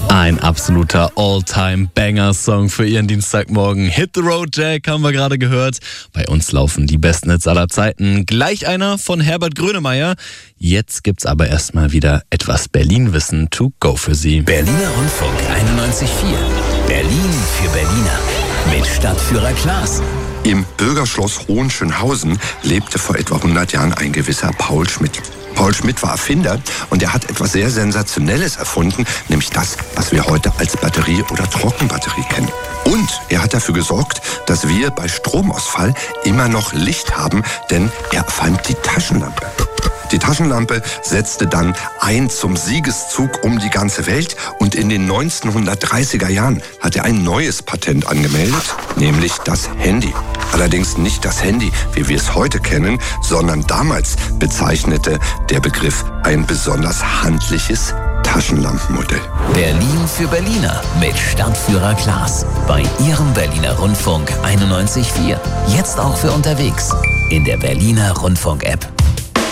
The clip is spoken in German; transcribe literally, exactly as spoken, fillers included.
Ein absoluter All-Time-Banger-Song für Ihren Dienstagmorgen. Hit the Road Jack haben wir gerade gehört. Bei uns laufen die besten Hits aller Zeiten. Gleich einer von Herbert Grönemeyer. Jetzt gibt's aber erstmal wieder etwas Berlin-Wissen to go für Sie. Berliner Rundfunk einundneunzig Komma vier. Berlin für Berliner. Mit Stadtführer Klaas. Im Bürgerschloss Hohenschönhausen lebte vor etwa hundert Jahren ein gewisser Paul Schmidt. Paul Schmidt war Erfinder und er hat etwas sehr Sensationelles erfunden, nämlich das, was wir heute als Batterie oder Trockenbatterie kennen. Und er hat dafür gesorgt, dass wir bei Stromausfall immer noch Licht haben, denn er erfand die Taschenlampe. Die Taschenlampe setzte dann ein zum Siegeszug um die ganze Welt und in den neunzehnhundertdreißiger Jahren hat er ein neues Patent angemeldet, nämlich das Handy. Allerdings nicht das Handy, wie wir es heute kennen, sondern damals bezeichnete der Begriff ein besonders handliches Taschenlampenmodell. Berlin für Berliner mit Stadtführer Klaas. Bei Ihrem Berliner Rundfunk einundneunzig Komma vier. Jetzt auch für unterwegs. In der Berliner Rundfunk-App.